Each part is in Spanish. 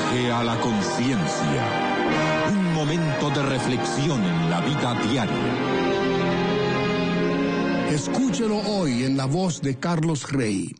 viaje a la conciencia. Un momento de reflexión en la vida diaria. Escúchelo hoy en la voz de Carlos Rey.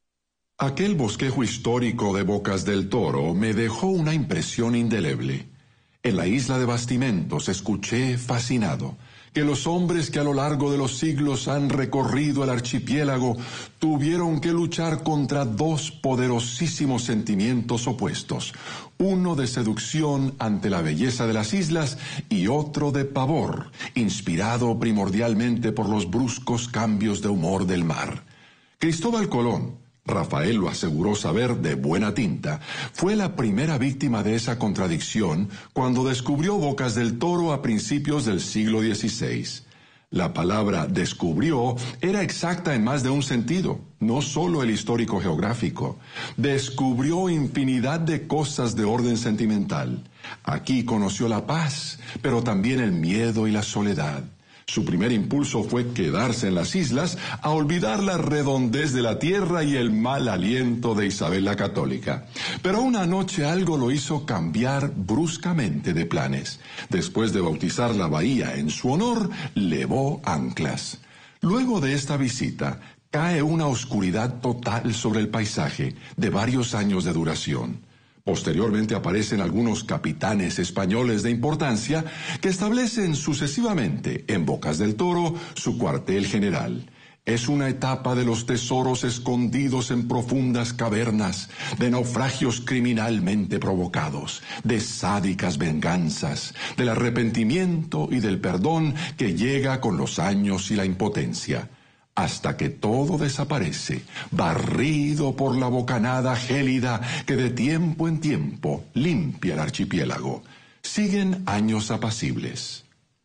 Aquel bosquejo histórico de Bocas del Toro me dejó una impresión indeleble. En la isla de Bastimentos escuché fascinado que los hombres que a lo largo de los siglos han recorrido el archipiélago tuvieron que luchar contra dos poderosísimos sentimientos opuestos, uno de seducción ante la belleza de las islas y otro de pavor, inspirado primordialmente por los bruscos cambios de humor del mar. Cristóbal Colón, Rafael lo aseguró saber de buena tinta, fue la primera víctima de esa contradicción cuando descubrió Bocas del Toro a principios del siglo XVI. La palabra descubrió era exacta en más de un sentido, no solo el histórico geográfico. Descubrió infinidad de cosas de orden sentimental. Aquí conoció la paz, pero también el miedo y la soledad. Su primer impulso fue quedarse en las islas a olvidar la redondez de la tierra y el mal aliento de Isabel la Católica. Pero una noche algo lo hizo cambiar bruscamente de planes. Después de bautizar la bahía en su honor, levó anclas. Luego de esta visita, cae una oscuridad total sobre el paisaje, de varios años de duración. Posteriormente aparecen algunos capitanes españoles de importancia que establecen sucesivamente en Bocas del Toro su cuartel general. Es una etapa de los tesoros escondidos en profundas cavernas, de naufragios criminalmente provocados, de sádicas venganzas, del arrepentimiento y del perdón que llega con los años y la impotencia. Hasta que todo desaparece, barrido por la bocanada gélida que de tiempo en tiempo limpia el archipiélago. Siguen años apacibles.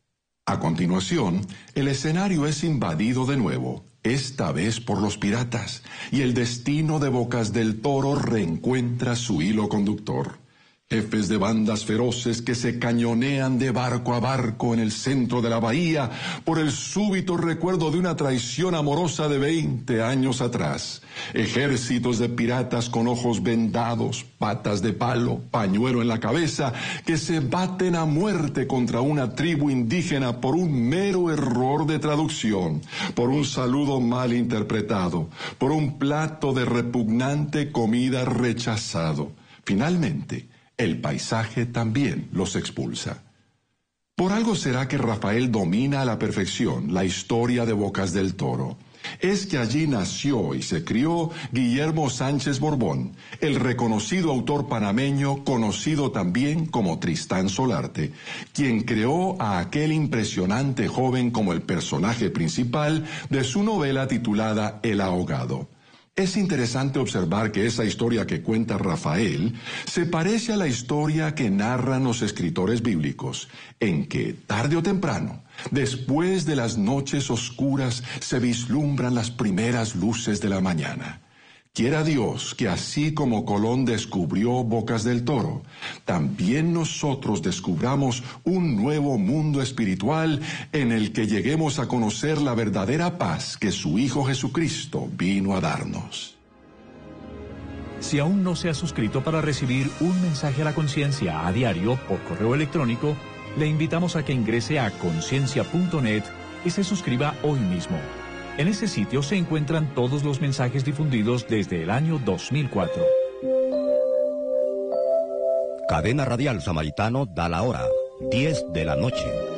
A continuación, el escenario es invadido de nuevo, esta vez por los piratas, y el destino de Bocas del Toro reencuentra su hilo conductor. Jefes de bandas feroces que se cañonean de barco a barco en el centro de la bahía por el súbito recuerdo de una traición amorosa de 20 años atrás. Ejércitos de piratas con ojos vendados, patas de palo, pañuelo en la cabeza, que se baten a muerte contra una tribu indígena por un mero error de traducción, por un saludo mal interpretado, por un plato de repugnante comida rechazado. Finalmente, el paisaje también los expulsa. Por algo será que Rafael domina a la perfección la historia de Bocas del Toro. Es que allí nació y se crió Guillermo Sánchez Borbón, el reconocido autor panameño conocido también como Tristán Solarte, quien creó a aquel impresionante joven como el personaje principal de su novela titulada El Ahogado. Es interesante observar que esa historia que cuenta Rafael se parece a la historia que narran los escritores bíblicos, en que, tarde o temprano, después de las noches oscuras, se vislumbran las primeras luces de la mañana. Quiera Dios que así como Colón descubrió Bocas del Toro, también nosotros descubramos un nuevo mundo espiritual en el que lleguemos a conocer la verdadera paz que su Hijo Jesucristo vino a darnos. Si aún no se ha suscrito para recibir un mensaje a la conciencia a diario por correo electrónico, le invitamos a que ingrese a conciencia.net y se suscriba hoy mismo. En ese sitio se encuentran todos los mensajes difundidos desde el año 2004. Cadena Radial Samaritano da la hora, 10 de la noche.